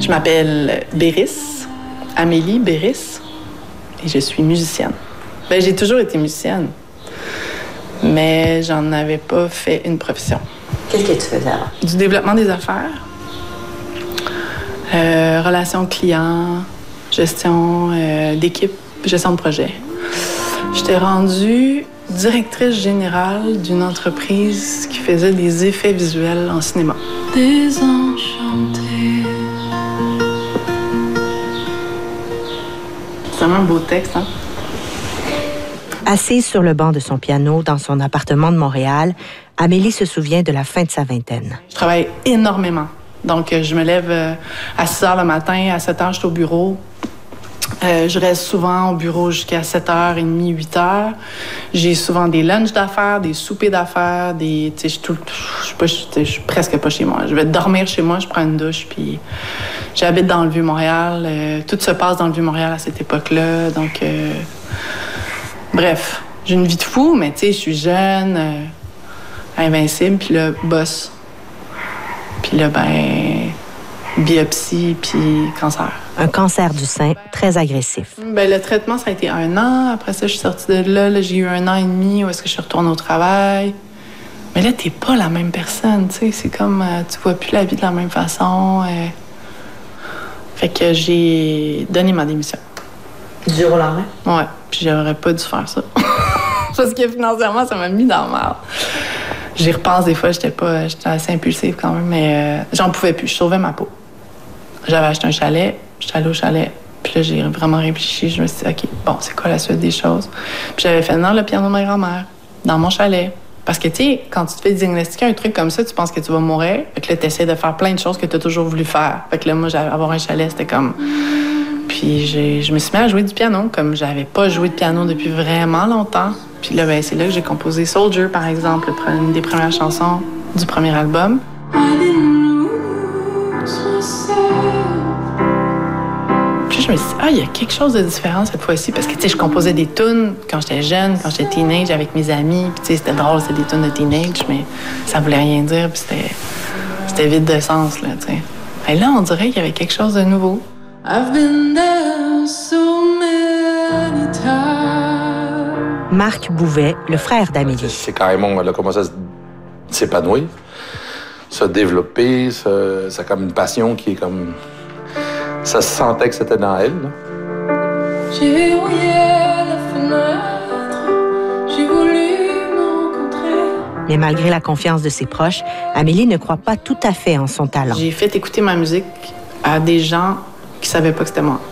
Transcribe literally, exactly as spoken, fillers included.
Je m'appelle Béris, Amélie Béris, et je suis musicienne. Ben, j'ai toujours été musicienne, mais j'en avais pas fait une profession. Qu'est-ce que tu faisais avant? Du développement des affaires, euh, relations clients, gestion euh, d'équipe, gestion de projet. J'étais rendue directrice générale d'une entreprise qui faisait des effets visuels en cinéma. Désenchantée. C'est vraiment un beau texte, hein? Assise sur le banc de son piano dans son appartement de Montréal, Amélie se souvient de la fin de sa vingtaine. Je travaille énormément. Donc, je me lève à six heures le matin, à sept heures, je suis au bureau. Euh, je reste souvent au bureau jusqu'à sept heures trente, huit heures. J'ai souvent des lunchs d'affaires, des soupers d'affaires, des... Tu sais, je je suis je suis presque pas chez moi. Je vais dormir chez moi, je prends une douche, puis j'habite dans le Vieux-Montréal. Euh, tout se passe dans le Vieux-Montréal à cette époque-là, donc... Euh... Bref, j'ai une vie de fou, mais tu sais, je suis jeune, euh, invincible, puis là, boss. Puis là, ben... biopsie, puis cancer. Un cancer du sein très agressif. Bien, le traitement, ça a été un an. Après ça, je suis sortie de là. là j'ai eu un an et demi où est-ce que je suis retournée au travail. Mais là, t'es pas la même personne, tu sais. C'est comme, euh, tu vois plus la vie de la même façon. Euh... Fait que j'ai donné ma démission. Du jour au lendemain? Ouais, puis j'aurais pas dû faire ça. Parce que financièrement, ça m'a mis dans le mal. J'y repense des fois, j'étais pas, j'étais assez impulsive quand même, mais euh, j'en pouvais plus, je sauvais ma peau. J'avais acheté un chalet, j'étais allée au chalet, puis là, j'ai vraiment réfléchi, je me suis dit, OK, bon, c'est quoi la suite des choses? Puis j'avais fait dans le piano de ma grand-mère, dans mon chalet. Parce que, tu sais, quand tu te fais diagnostiquer un truc comme ça, tu penses que tu vas mourir, fait que là, tu essaies de faire plein de choses que tu as toujours voulu faire. Fait que là, moi, avoir un chalet, c'était comme... Puis j'ai, je me suis mis à jouer du piano, comme j'avais pas joué de piano depuis vraiment longtemps. Puis là, ben, c'est là que j'ai composé Soldier, par exemple, une des premières chansons du premier album. Puis je me suis dit, ah, il y a quelque chose de différent cette fois-ci, parce que, tu sais, je composais des tunes quand j'étais jeune, quand j'étais teenage, avec mes amis. Puis, tu sais, c'était drôle, c'était des tunes de teenage, mais ça voulait rien dire, puis c'était, c'était vide de sens, là, tu sais. Et là, on dirait qu'il y avait quelque chose de nouveau. I've been there so many times. Marc Bouvet, le frère d'Amélie. C'est carrément, elle a commencé à s'épanouir, se développer, se, c'est comme une passion qui est comme... Ça se sentait que c'était dans elle. Là. J'ai verrouillé la fenêtre, j'ai voulu me rencontrer. Mais malgré la confiance de ses proches, Amélie ne croit pas tout à fait en son talent. J'ai fait écouter ma musique à des gens qui savaient pas que c'était moi.